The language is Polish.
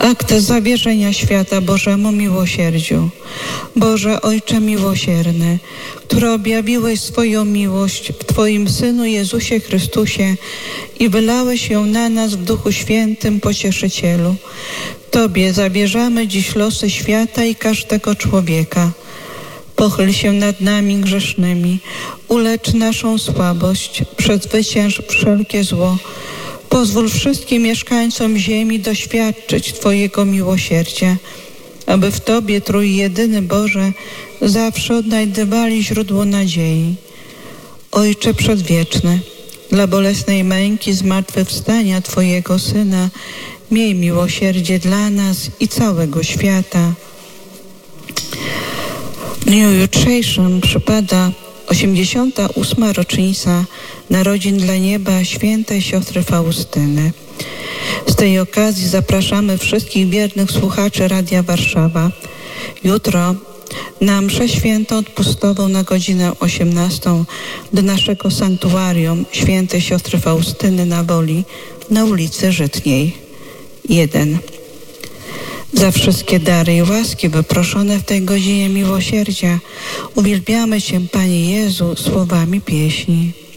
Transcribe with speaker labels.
Speaker 1: Akt zawierzenia świata Bożemu miłosierdziu. Boże Ojcze miłosierny, który objawiłeś swoją miłość w Twoim Synu Jezusie Chrystusie i wylałeś ją na nas w Duchu Świętym Pocieszycielu. Tobie zawierzamy dziś losy świata i każdego człowieka. Pochyl się nad nami grzesznymi, ulecz naszą słabość, przezwycięż wszelkie zło. Pozwól wszystkim mieszkańcom ziemi doświadczyć Twojego miłosierdzia, aby w Tobie, Trójjedyny Boże, zawsze odnajdywali źródło nadziei. Ojcze Przedwieczny, dla bolesnej męki zmartwychwstania Twojego Syna, miej miłosierdzie dla nas i całego świata. W dniu jutrzejszym przypada 88. rocznica narodzin dla nieba świętej siostry Faustyny. Z tej okazji zapraszamy wszystkich wiernych słuchaczy Radia Warszawa. Jutro na mszę świętą odpustową na godzinę 18 do naszego sanktuarium świętej siostry Faustyny na Woli na ulicy Żytniej 1. Za wszystkie dary i łaski wyproszone w tej godzinie miłosierdzia uwielbiamy Cię, Panie Jezu, słowami pieśni.